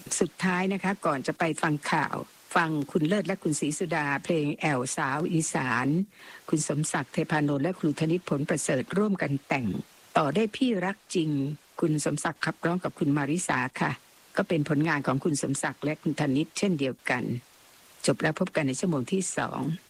สุดท้ายนะคะก่อนจะไปฟังข่าวฟังคุณเลิศและคุณศรีสุดาเพลงแอวสาวอีสานคุณสมศักดิ์เทพานนท์และครูธนิตผลประเสริฐร่วมกันแต่งต่อได้พี่รักจริงคุณสมศักดิ์ขับร้องกับคุณมาริสาค่ะก็เป็นผลงานของคุณสมศักดิ์และคุณธนิตเช่นเดียวกันจบแล้วพบกันในชั่วโมงที่2